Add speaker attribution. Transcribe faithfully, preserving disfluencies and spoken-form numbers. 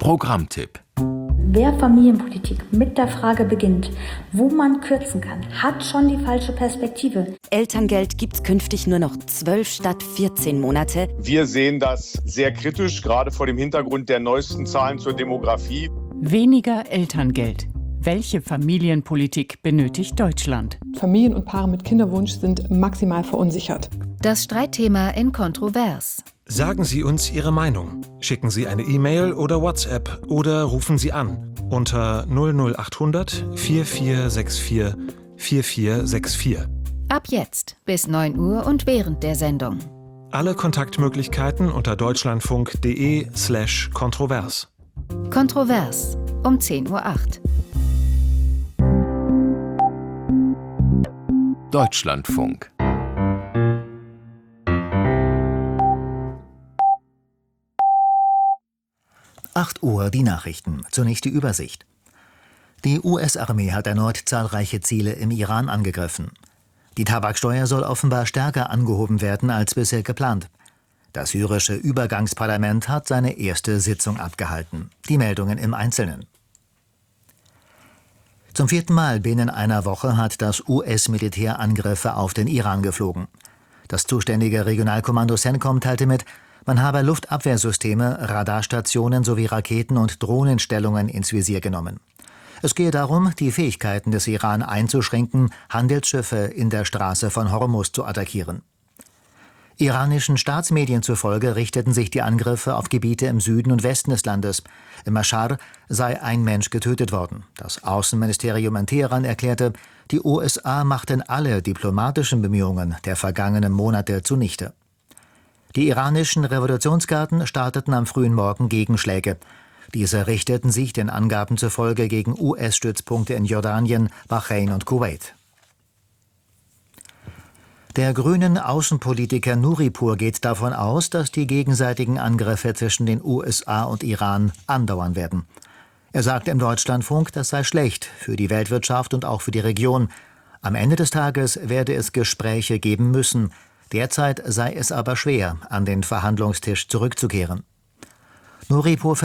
Speaker 1: Programmtipp.
Speaker 2: Wer Familienpolitik mit der Frage beginnt, wo man kürzen kann, hat schon die falsche Perspektive.
Speaker 3: Elterngeld gibt's künftig nur noch zwölf statt vierzehn Monate.
Speaker 4: Wir sehen das sehr kritisch, gerade vor dem Hintergrund der neuesten Zahlen zur Demografie.
Speaker 5: Weniger Elterngeld. Welche Familienpolitik benötigt Deutschland?
Speaker 6: Familien und Paare mit Kinderwunsch sind maximal verunsichert.
Speaker 7: Das Streitthema in Kontrovers.
Speaker 8: Sagen Sie uns Ihre Meinung. Schicken Sie eine E-Mail oder WhatsApp oder rufen Sie an unter null null achthundert vier vier sechs vier vier vier sechs vier.
Speaker 7: Ab jetzt bis neun Uhr und während der Sendung.
Speaker 8: Alle Kontaktmöglichkeiten unter deutschlandfunk.de slash kontrovers.
Speaker 7: Kontrovers um zehn Uhr acht.
Speaker 1: Deutschlandfunk.
Speaker 9: acht Uhr die Nachrichten. Zunächst die Übersicht. Die U S-Armee hat erneut zahlreiche Ziele im Iran angegriffen. Die Tabaksteuer soll offenbar stärker angehoben werden als bisher geplant. Das syrische Übergangsparlament hat seine erste Sitzung abgehalten. Die Meldungen im Einzelnen. Zum vierten Mal binnen einer Woche hat das U S-Militär Angriffe auf den Iran geflogen. Das zuständige Regionalkommando CENTCOM teilte mit, man habe Luftabwehrsysteme, Radarstationen sowie Raketen- und Drohnenstellungen ins Visier genommen. Es gehe darum, die Fähigkeiten des Iran einzuschränken, Handelsschiffe in der Straße von Hormuz zu attackieren. Iranischen Staatsmedien zufolge richteten sich die Angriffe auf Gebiete im Süden und Westen des Landes. Im Maschhad sei ein Mensch getötet worden. Das Außenministerium in Teheran erklärte, die U S A machten alle diplomatischen Bemühungen der vergangenen Monate zunichte. Die iranischen Revolutionsgarden starteten am frühen Morgen Gegenschläge. Diese richteten sich den Angaben zufolge gegen U S-Stützpunkte in Jordanien, Bahrain und Kuwait. Der grünen Außenpolitiker Nuripur geht davon aus, dass die gegenseitigen Angriffe zwischen den U S A und Iran andauern werden. Er sagte im Deutschlandfunk, das sei schlecht für die Weltwirtschaft und auch für die Region. Am Ende des Tages werde es Gespräche geben müssen. Derzeit sei es aber schwer, an den Verhandlungstisch zurückzukehren. Nuripur